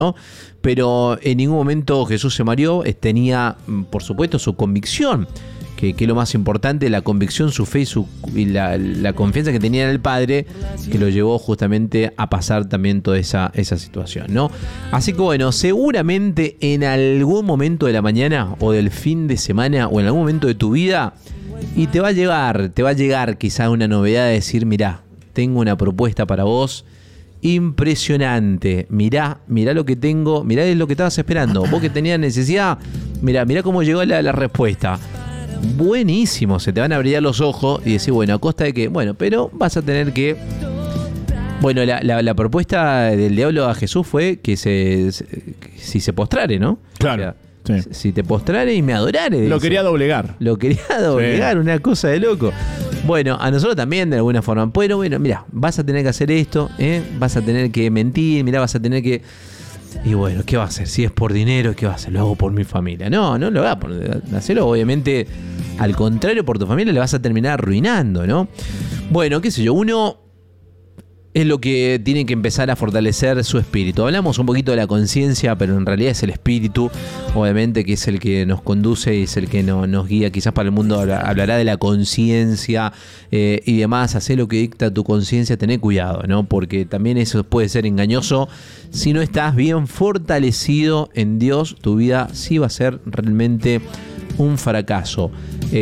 ¿no? Pero en ningún momento Jesús se mareó, tenía, por supuesto, su convicción, que es lo más importante, la convicción, su fe y la confianza que tenía en el Padre, que lo llevó justamente a pasar también toda esa situación, ¿no? Así que bueno, seguramente en algún momento de la mañana o del fin de semana o en algún momento de tu vida, y te va a llegar quizá una novedad de decir, mirá, tengo una propuesta para vos impresionante, mirá lo que tengo, mirá lo que estabas esperando, vos que tenías necesidad, mirá cómo llegó la respuesta. Buenísimo, se te van a brillar los ojos y decir, bueno, a costa de que, bueno, pero vas a tener que... Bueno, la propuesta del diablo a Jesús fue que si se postrare, ¿no? Claro. O sea, sí. Si te postrare y me adorare. Lo quería doblegar. Sí. Una cosa de loco. Bueno, a nosotros también de alguna forma. Pero bueno, mira, vas a tener que hacer esto, vas a tener que mentir, mira, vas a tener que... Y bueno, ¿qué va a hacer? Si es por dinero, ¿qué va a hacer? Lo hago por mi familia. No lo hagas por hacerlo, obviamente, al contrario, por tu familia le vas a terminar arruinando, ¿no? Bueno, qué sé yo, uno es lo que tiene que empezar a fortalecer su espíritu. Hablamos un poquito de la conciencia, pero en realidad es el espíritu, obviamente, que es el que nos conduce y es el que nos guía. Quizás para el mundo hablará de la conciencia y demás. Hacé lo que dicta tu conciencia, tené cuidado, ¿no? Porque también eso puede ser engañoso. Si no estás bien fortalecido en Dios, tu vida sí va a ser realmente un fracaso.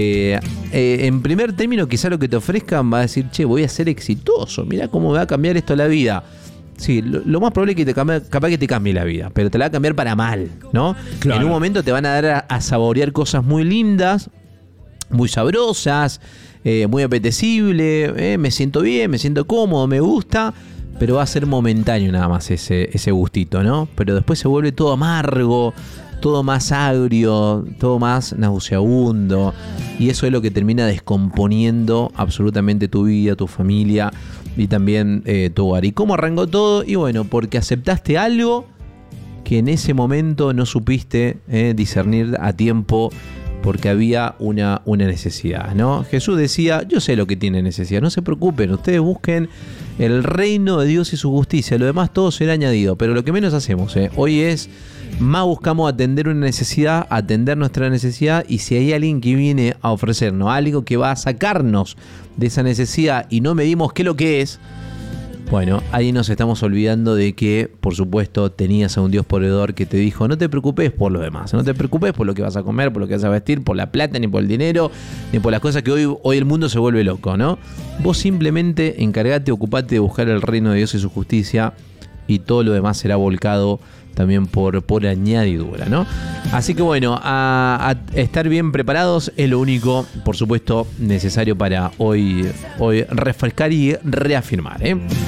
En primer término, quizá lo que te ofrezcan va a decir, che, voy a ser exitoso, mirá cómo me va a cambiar esto la vida. Sí, lo más probable es que capaz que te cambie la vida, pero te la va a cambiar para mal, ¿no? Claro. En un momento te van a dar a saborear cosas muy lindas, muy sabrosas, muy apetecible, me siento bien, me siento cómodo, me gusta, pero va a ser momentáneo nada más ese gustito, ¿no? Pero después se vuelve todo amargo, todo más agrio, todo más nauseabundo, y eso es lo que termina descomponiendo absolutamente tu vida, tu familia y también tu hogar. ¿Y cómo arrancó todo? Y bueno, porque aceptaste algo que en ese momento no supiste discernir a tiempo, porque había una necesidad, ¿no? Jesús decía, yo sé lo que tiene necesidad, no se preocupen, ustedes busquen el reino de Dios y su justicia, lo demás todo será añadido, pero lo que menos hacemos hoy es, más buscamos atender una necesidad, atender nuestra necesidad, y si hay alguien que viene a ofrecernos algo que va a sacarnos de esa necesidad y no medimos qué es lo que es, bueno, ahí nos estamos olvidando de que, por supuesto, tenías a un Dios proveedor que te dijo, no te preocupes por lo demás, no te preocupes por lo que vas a comer, por lo que vas a vestir, por la plata, ni por el dinero, ni por las cosas que hoy el mundo se vuelve loco, ¿no? Vos simplemente encargate, ocupate de buscar el reino de Dios y su justicia, y todo lo demás será volcado también por añadidura, ¿no? Así que bueno, a estar bien preparados es lo único, por supuesto, necesario para hoy refrescar y reafirmar,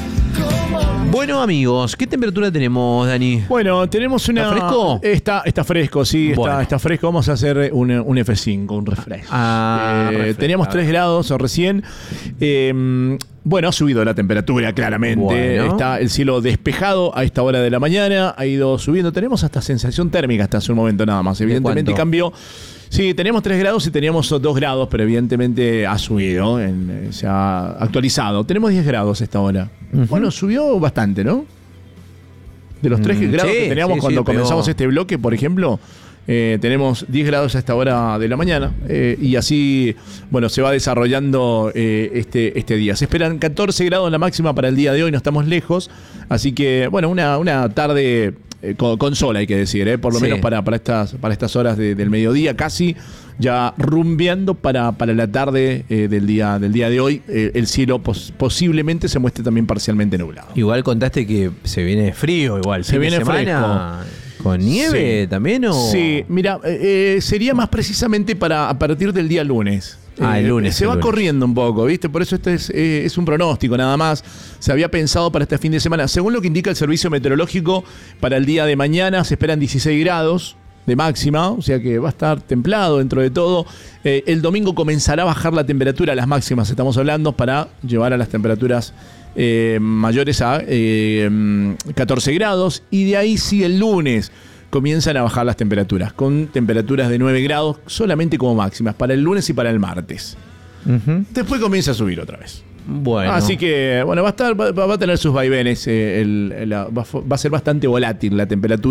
Bueno, amigos, ¿qué temperatura tenemos, Dani? Bueno, tenemos una... ¿Está fresco? Está fresco, sí, bueno. está fresco. Vamos a hacer un F5, un refresco. Teníamos 3 grados recién. Bueno, ha subido la temperatura, claramente. Bueno. Está el cielo despejado a esta hora de la mañana. Ha ido subiendo. Tenemos hasta sensación térmica hasta hace un momento nada más. Evidentemente cambió. Sí, teníamos 3 grados y teníamos 2 grados, pero evidentemente ha subido, se ha actualizado. Tenemos 10 grados a esta hora. Uh-huh. Bueno, subió bastante, ¿no? De los 3 grados que teníamos cuando comenzamos este bloque, por ejemplo, tenemos 10 grados a esta hora de la mañana, y así, bueno, se va desarrollando este día. Se esperan 14 grados la máxima para el día de hoy, no estamos lejos, así que, bueno, una tarde... Con sol, hay que decir, por lo menos para estas horas del mediodía, casi ya rumbeando para la tarde del día de hoy. El cielo posiblemente se muestre también parcialmente nublado. Igual contaste que se viene frío, igual. Se viene fresco. ¿Con nieve también? ¿O? Sí, mira, sería más precisamente a partir del día lunes. El lunes. Se va corriendo un poco, ¿viste? Por eso este es un pronóstico nada más. Se había pensado para este fin de semana. Según lo que indica el servicio meteorológico, para el día de mañana se esperan 16 grados de máxima, o sea que va a estar templado dentro de todo. El domingo comenzará a bajar la temperatura, las máximas estamos hablando, para llevar a las temperaturas mayores a 14 grados. Y de ahí sí el lunes comienzan a bajar las temperaturas, con temperaturas de 9 grados solamente como máximas, para el lunes y para el martes. Uh-huh. Después comienza a subir otra vez. Bueno. Así que, bueno, va a tener sus vaivenes. Va a ser bastante volátil la temperatura.